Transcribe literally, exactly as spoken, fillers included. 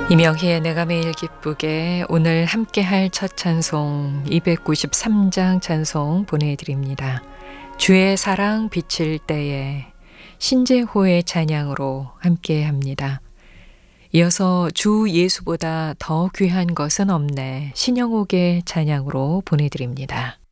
이명희의 내가 매일 기쁘게 오늘 함께할 첫 찬송 이백구십삼 장 찬송 보내드립니다. 주의 사랑 비칠 때에 신재호의 찬양으로 함께합니다. 이어서 주 예수보다 더 귀한 것은 없네 신영옥의 찬양으로 보내드립니다.